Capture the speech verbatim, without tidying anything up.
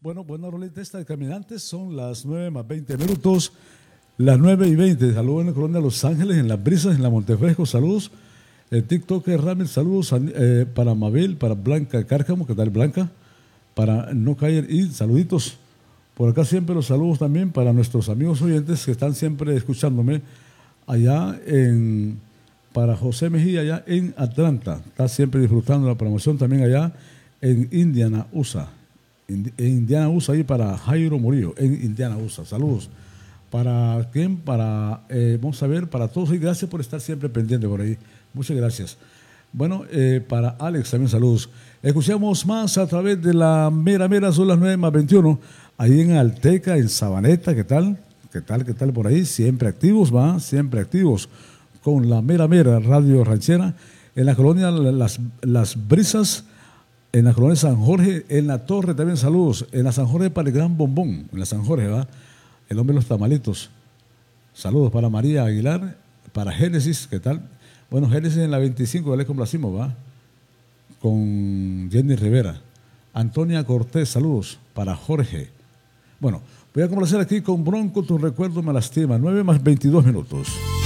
Bueno, buena rolita esta de Caminantes, son las nueve más veinte minutos, las nueve y veinte. Saludos en la colonia de Los Ángeles, en Las Brisas, en la Montefresco, saludos. El TikTok es Ramel, saludos eh, para Mabel, para Blanca Cárcamo, ¿qué tal Blanca? Para no caer y saluditos. Por acá siempre los saludos también para nuestros amigos oyentes que están siempre escuchándome allá en, para José Mejía, allá en Atlanta. Está siempre disfrutando la promoción también allá en Indiana, U S A. En Indiana, U S A, ahí para Jairo Murillo, en Indiana, U S A. Saludos. ¿Para quién? Para, eh, vamos a ver, para todos y gracias por estar siempre pendiente por ahí. Muchas gracias. Bueno, eh, para Alex también saludos. Escuchamos más a través de la Mera Mera, son las nueve más veintiuno, ahí en Alteca, en Sabaneta, ¿qué tal? ¿Qué tal, qué tal por ahí? Siempre activos, va, siempre activos con la Mera Mera Radio Ranchera, en la colonia Las, las Brisas, en la colonia San Jorge, en la Torre también saludos, en la San Jorge para el Gran Bombón, en la San Jorge, va, el hombre de los tamalitos. Saludos para María Aguilar, para Génesis, ¿qué tal? Bueno, Génesis en la veinticinco, le complacimos, va, con Jenny Rivera. Antonia Cortés, saludos para Jorge. Bueno, voy a complacer aquí con Bronco, tu recuerdo me lastima, nueve más veintidós minutos.